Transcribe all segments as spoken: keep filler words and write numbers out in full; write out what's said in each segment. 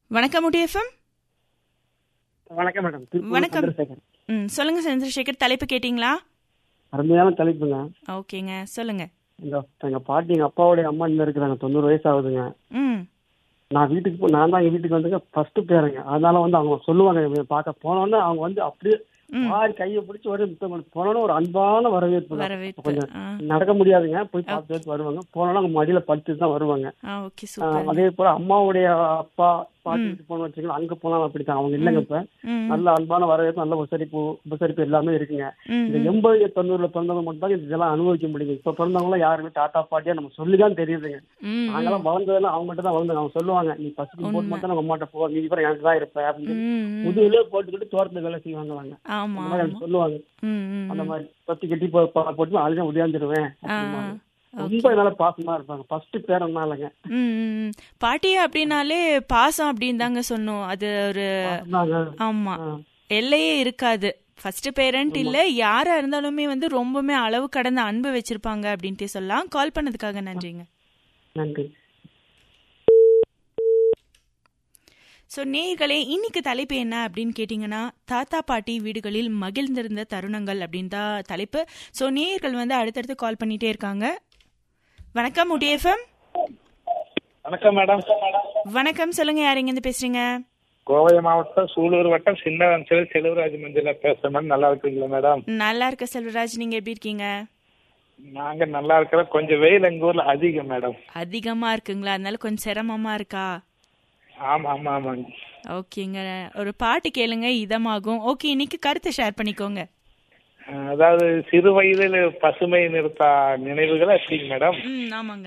வணக்கம் ஊட்டி எஃப்எம். வணக்கம் மேடம். வணக்கம். ம் சொல்லுங்க சந்திரசேகர், தலைப்பு கேட்டிங்களா? அருமையான தலைப்புங்க. ஓகேங்க, சொல்லுங்க. எங்க எங்க பாட்டி எங்க அப்பாவுடைய அம்மா இன்னும் இருக்கிறாங்க, தொண்ணூறு வயசு ஆகுதுங்க. ம் நான் வீட்டுக்கு போ- நான் தான் எங்க வீட்டுக்கு வந்துங்க ஃபர்ஸ்ட் பேருங்க. அதனால வந்து அவங்க சொல்லுவாங்க, இவங்க பார்க்க போனோன்னு அவங்க வந்து அப்படியே ம். வாரி கையை பிடிச்சி ஒரு முத்தம் கொடுத்து போனோன்னு ஒரு அன்பான வரவேற்பு தான். வரவேற்பு. கொஞ்சம் ஆ நடக்க முடியாதுங்க, போய் பார்த்து வருவாங்க. போனோன்னா அவங்க மடியில படுத்து தான் வருவாங்க. ஆ ஓகே, ஆஹ் சூப்பர். அதே போல அம்மாவுடைய அப்பா பாட்டி வீட்டுக்கு போன வச்சுக்கலாம், அங்க போனாலும் அப்படித்தான். அவங்க இல்லைங்க இப்ப. ம் நல்ல அன்பான வரவேற்பு, நல்ல உபசரிப்பு உபசரிப்பு எல்லாமே இருக்குங்க. ம் இந்த ம். எண்பது தொண்ணூறுல பிறந்தவங்க மட்டும் தான் இதெல்லாம் அனுபவிக்க முடியுங்க. இப்ப பிறந்தவங்க யாருமே டாட்டா பாட்டியா நம்ம சொல்லிதான் தெரியுதுங்க. ம் ம். நாங்கெல்லாம் வளர்ந்ததெல்லாம் அவங்க மட்டும் தான் வளர்ந்தாங்க. அவங்க சொல்லுவாங்க, நீ பசுக்கு போட்டு உண்மை. மட்டும் நம்ம அம்மாட்ட போ, நீ அப்புறம் எனக்கு தான் இருப்ப அப்படின்னு ம் ம். முதுகுல போட்டுக்கிட்டு தோட்டத்துல வேலை செய்வாங்க. வாங்க ஆமா அந்த மாதிரி ஆமா. எனக்கு சொல்லுவாங்க. ம் ம் அந்த ம். மாதிரி பத்தி கட்டி போ- போ- போட்டு அழுதான் உடையாந்துருவேன் ஆ அப்படின்னாங்க. ஓகே. ரொம்ப என்னால பாசமா இருப்பாங்க. ஃபர்ஸ்ட் பேரனாலங்க ம் ம் ம். பாட்டி அப்படின்னாலே பாசம் அப்படின்னு தாங்க சொன்னோம். அது ஒரு பாசம்தாங்க. ஆமா, ஆ, எல்லையே இருக்காது. ஃபர்ஸ்ட் பேரண்ட் இல்ல, யாரா இருந்தாலுமே வந்து ரொம்பவுமே அளவு கடந்த அன்பு வச்சிருப்பாங்க அப்படின்ட்டு சொல்லலாம். கால் பண்ணதுக்காக நன்றிங்க. நன்றி. ஸோ நேயர்களே, இன்னைக்கு தலைப்பு என்ன அப்படின்னு கேட்டிங்கன்னா, தாத்தா பாட்டி வீடுகளில் மகிழ்ந்திருந்த தருணங்கள் அப்படின்னு தான் தலைப்பு. ஸோ நேயர்கள் வந்து அடுத்தடுத்து கால் பண்ணிட்டே இருக்காங்க. வணக்கம் ஊட்டி எஃப்எம். வணக்கம் மேடம். வணக்கம், சொல்லுங்க, யார் எங்கேருந்து பேசுறீங்க? கோவை மாவட்டம் சூலூர் வட்டம் சின்ன அஞ்சல் செல்வராஜ் மஞ்சள் பேசுறேன் மேடம். நல்லா இருக்கீங்களா மேடம்? நல்லா இருக்க செல்வராஜ், நீங்க எப்படி இருக்கீங்க? நாங்க நல்லா இருக்கிறோம். கொஞ்சம் வெயில் எங்க ஊர்ல அதிகம் மேடம். அதிகமா இருக்குங்களா? அதனால கொஞ்சம் சிரமமா இருக்கா? ஆமா ஆமா ஆமாங்க. ஓகேங்க, ஒரு பாட்டு கேளுங்க, இதமாகும். ஓகே, இன்னைக்கு கருத்தை ஷேர் பண்ணிக்கோங்க. அஹ் அதாவது சிறு வயதில் பசுமை நிறுத்தா நினைவுகள் எப்படிங்க மேடம்? ம் ஆமாங்க.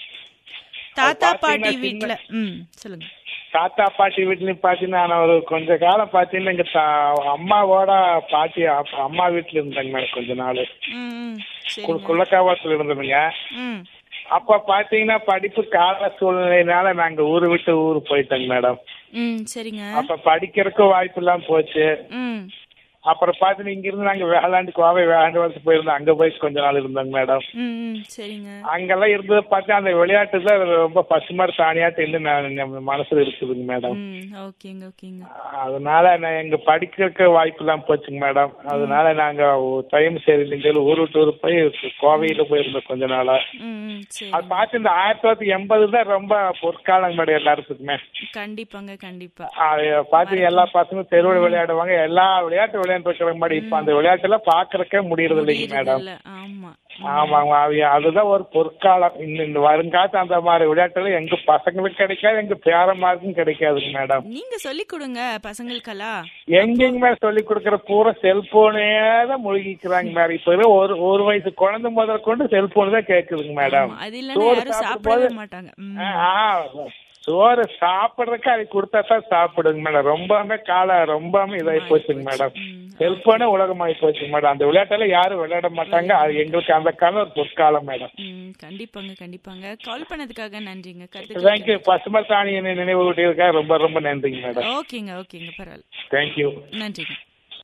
தாத்தா அது பாட்டி பாத்தீங்கன்னா வீட்ல ம் சொல்லுங்க. தாத்தா பாட்டி வீட்லயும் பாத்தீங்கன்னா நான் ஒரு கொஞ்ச காலம் பாத்தீங்கன்னா எங்க தா- அம்மாவோட பாட்டி அப்ப அம்மா வீட்டுல இருந்தாங்க மேடம் கொஞ்ச நாள். ம் ம் கு- சரிங்க. குள்ளக்காவாத்துல இருந்ததுங்க. ம் அப்ப பாத்தீங்கன்னா படிப்பு கால சூழ்நிலையினால நாங்க ஊரு விட்டு ஊரு போயிட்டோங்க மேடம். ம் சரிங்க. அப்ப படிக்கிறதுக்கும் வாய்ப்பு இல்லாம போச்சு. ம் அப்புறம் பாத்தீங்கன்னா இங்க இருந்து நாங்க வேளாண்டு கோவை வேளாண்டு வளர்த்து போயிருந்தோம். அங்க போய் கொஞ்ச நாள் இருந்தாங்க மேடம். ம் ம் சரிங்க. அங்கெல்லாம் இருந்தது பார்த்தா அந்த விளையாட்டு தான் ரொம்ப பசுமார் தானியாட்டு இன்னும் நான் நம்ம மனசுல இருக்குதுங்க மேடம். ம் ஓகேங்க ஓகேங்க. அதனால நான் எங்க படிக்கிறதுக்கு வாய்ப்பு இல்லாம போச்சுங்க மேடம். அதனால நாங்க டைம் சரி ஊரு விட்டு ஊரு போய் கோவையில போயிருந்தோம் கொஞ்ச நாளா. ம் ம் சரி. அது பார்த்து இந்த ஆயிரத்தி தொள்ளாயிரத்தி எண்பது தான் ரொம்ப பொற்காலங்க மேடம் எல்லாருக்குமே. கண்டிப்பாங்க கண்டிப்பா. அது பார்த்து எல்லா பசங்களும் தெருவில் விளையாடுவாங்க, எல்லா விளையாட்டு விளையாண்டு இருக்கிற மாதிரி. இப்ப அந்த விளையாட்டு எல்லாம் பாக்குறக்கே முடியறது இல்லைங்க மேடம். இல்ல, ஆமா. ஆமாங்க, அது- அதுதான் ஒரு பொற்காலம். இன்னும் இந்த வருங்காலத்து அந்த மாதிரி விளையாட்டுல எங்க பசங்களுக்கு கிடைக்காது, எங்க பேரமாருக்கும் கிடைக்காதுங்க மேடம். நீங்க சொல்லி கொடுங்க பசங்களுக்கெல்லாம். எங்கெங்க சொல்லி கொடுக்கற பூரா செல்போனே தான் முழுகிக்கிறாங்க மேடம். இப்ப இருக்கிற ஒரு ஒரு வயசு குழந்தை முதல் கொண்டு செல்போன் தான் கேக்குதுங்க மேடம். ஆமா, அது இல்லைன்னா சோறு யாரும் சாப்பிடும்போது சாப்பிடவே மாட்டாங்க. ம். ஆ, ஆ, சோறு சாப்பிடுறதுக்கு அது கொடுத்தா தான் சாப்பிடுங்க மேடம். ரொம்பவே காலம் ரொம்பவே இதாகி போச்சுங்க மேடம். ம். செல்போனே உலகமாகி போச்சுங்க மேடம். அந்த விளையாட்டெல்லாம் யாரும் விளையாட மாட்டாங்க. அது எங்களுக்கு அந்த காலம் ஒரு பொற்காலம் மேடம். ம் கண்டிப்பாங்க கண்டிப்பாங்க. கால் பண்ணதுக்காக நன்றிங்க. தேங்க்யூ. கருத்து. பசுமை தானிய நினைவு கூட்டியிருக்காங்க. ரொம்ப ரொம்ப நன்றிங்க மேடம். ஓகேங்க ஓகேங்க, பரவாயில்ல, தேங்க்யூ. நன்றிங்க.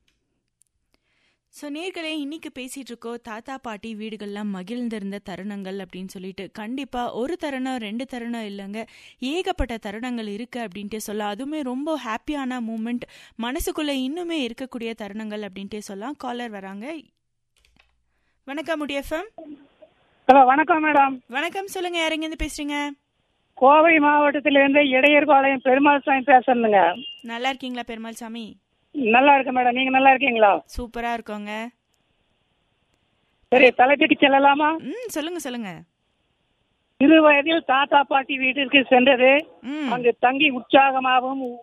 ஸோ நேர்களே, இன்னைக்கு பேசிட்டு இருக்கோம் தாத்தா பாட்டி வீடுகள்லாம் மகிழ்ந்திருந்த தருணங்கள் அப்படின்னு சொல்லிட்டு. கண்டிப்பா ஒரு தருணம் ரெண்டு தருணம் இல்லைங்க, ஏகப்பட்ட தருணங்கள் இருக்கு அப்படின்ட்டு சொல்லலாம். அதுவுமே ரொம்ப ஹாப்பியான மூமெண்ட், மனசுக்குள்ள இன்னுமே இருக்கக்கூடிய தருணங்கள் அப்படின்ட்டு சொல்லலாம். காலர் வராங்க. வணக்கம் முடியஃபம். ஹலோ, வணக்கம் மேடம். வணக்கம், சொல்லுங்க, யார் எங்கேருந்து பேசுறீங்க? கோவை மாவட்டத்திலிருந்து இடையர்பாளையம் பெருமாள் சாமி பேசுறேங்க. நல்லா இருக்கீங்களா பெருமாள் சாமி? நல்லா இருக்கு மேடம், நீங்க நல்லா இருக்கீங்களா? சூப்பரா இருக்கோங்க. சரி, தலைப்புக்கு செல்லலாமா? ம் சொல்லுங்க சொல்லுங்க. சிறு வயதில் தாத்தா பாட்டி வீட்டிற்கு சென்றது, ம் அங்கு தங்கி உற்சாகமாகவும்